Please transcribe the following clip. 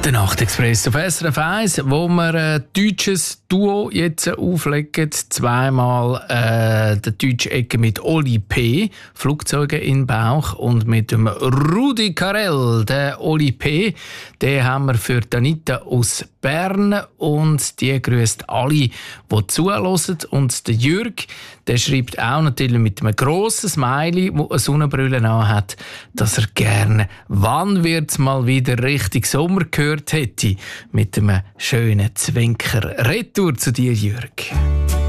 Der Nachtexpress auf SRF 1, wo wir ein deutsches Duo jetzt auflegen. Zweimal der deutsche Ecke mit Oli P., Flugzeuge in Bauch, und mit dem Rudi Carrell. Der Oli P., den haben wir für Anita aus Bern, und die grüßt alle, die zuhören. Und der Jürg, der schreibt auch natürlich mit einem grossen Smiley, der eine Sonnenbrille anhat, dass er gerne «Wann wird's mal wieder richtig Sommer» gehört hätte. Mit einem schönen Zwinker. Retour zu dir, Jürg.